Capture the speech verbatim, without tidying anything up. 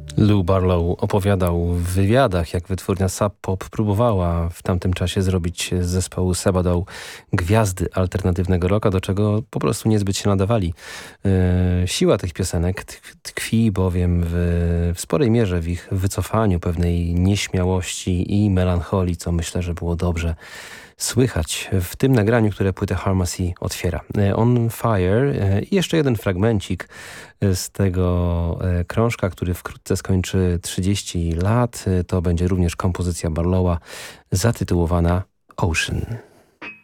Lou Barlow opowiadał w wywiadach, jak wytwórnia Sub Pop próbowała w tamtym czasie zrobić z zespołu Sabbath gwiazdy alternatywnego rocka, do czego po prostu niezbyt się nadawali. Yy, siła tych piosenek tkwi bowiem w, w sporej mierze w ich wycofaniu, pewnej nieśmiałości i melancholii, co myślę, że było dobrze słychać w tym nagraniu, które płytę Harmacy otwiera. On Fire i jeszcze jeden fragmencik z tego krążka, który wkrótce skończy trzydzieści lat. To będzie również kompozycja Barlowa zatytułowana Ocean.